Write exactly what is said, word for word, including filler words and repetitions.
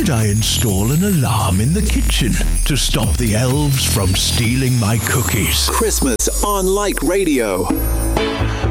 Should I install an alarm in the kitchen to stop the elves from stealing my cookies? Christmas on Like Radio.